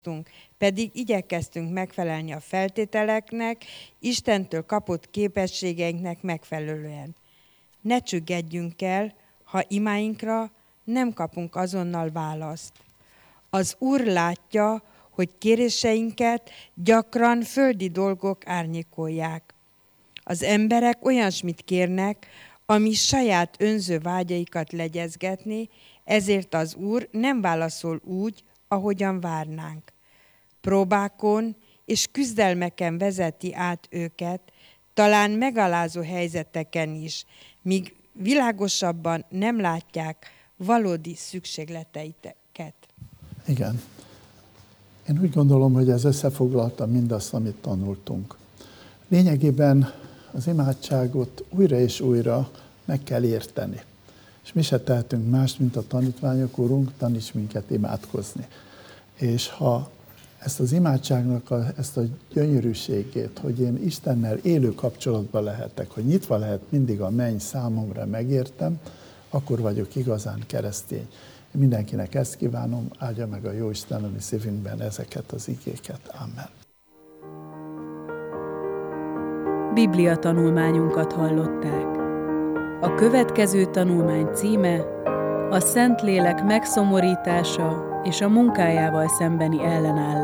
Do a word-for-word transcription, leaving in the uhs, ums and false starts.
pedig igyekeztünk megfelelni a feltételeknek, Istentől kapott képességeinknek megfelelően. Ne csüggedjünk el, ha imáinkra nem kapunk azonnal választ. Az Úr látja, hogy kéréseinket gyakran földi dolgok árnyékolják. Az emberek olyasmit kérnek, ami saját önző vágyaikat legyezgetni, ezért az Úr nem válaszol úgy, ahogyan várnánk. Próbákon és küzdelmeken vezeti át őket, talán megalázó helyzeteken is, míg világosabban nem látják valódi szükségleteiket. Igen. Én úgy gondolom, hogy ez összefoglalta mindazt, amit tanultunk. Lényegében az imádságot újra és újra meg kell érteni. És mi se tehetünk más, mint a tanítványok, Urunk, taníts minket imádkozni. És ha ezt az imádságnak a, ezt a gyönyörűségét, hogy én Istennel élő kapcsolatban lehetek, hogy nyitva lehet mindig a menny számomra, megértem, akkor vagyok igazán keresztény. Én mindenkinek ezt kívánom, áldja meg a Jóisten a mi szívünkben ezeket az igéket. Amen. Biblia tanulmányunkat hallották. A következő tanulmány címe a Szentlélek megszomorítása és a munkájával szembeni ellenállás.